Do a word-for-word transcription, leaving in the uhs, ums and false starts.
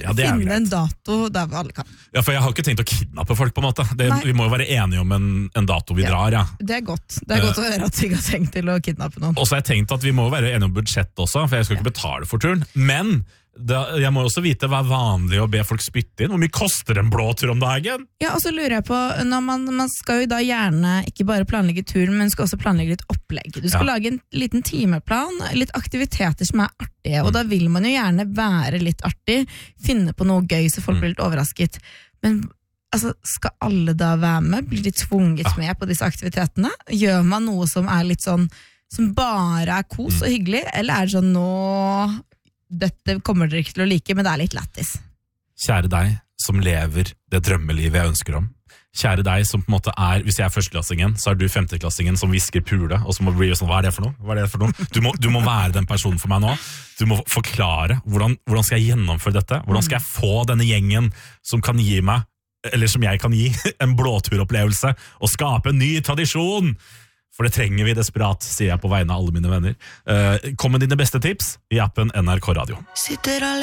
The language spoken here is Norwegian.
ja, det er finne greit. en dato der alle kan. Ja, for jeg har ikke tenkt å kidnappe folk på en måte. Det, vi må jo være enige om en, en dato vi Ja. drar, ja. Det er godt. Det er Eh. godt å høre at du ikke har tenkt til å kidnappe noen. Og så har jeg tenkt at vi må være enige om budsjett også, for jeg skal ikke betale for turen. Men da, jeg må også vite hva er vanlig å be folk spytte inn. Hvor mye koster en blåtur om dagen? Ja, og så lurer jeg på, når man, man skal jo da gjerne ikke bare planlegge turen, men skal også planlegge litt opplegg. Du skal Ja. lage en liten timeplan, litt aktiviteter som er artige, og Mm. da vil man jo gjerne være litt artig, finne på noe gøy så folk Mm. blir litt overrasket. Men altså, skal alle da være med? Blir de tvunget Ja. med på disse aktivitetene? Gjør man noe som er litt sånn, som bare er kos og hyggelig, eller er det sånn nå... Dette kommer dere ikke til å like, men det er litt lættis. Kjære deg som lever det drømmelivet jeg ønsker om. Kjære deg som på en måte er, hvis jeg er førsteklassingen, så er du femteklassingen som visker pule, og så må bli sånn, hva er det for noe? Hva er det for noe? Du må, du må være den personen for meg nå. Du må forklare, hvordan, hvordan skal jeg gjennomføre dette? Hvordan skal jeg få denne gjengen som kan gi meg, eller som jeg kan gi, en blåturopplevelse, og skape en ny tradisjon? For det trenger vi desperat, sier jeg på vegne av alle mine venner. Uh, kom med dine beste tips i appen N R K Radio. Sitter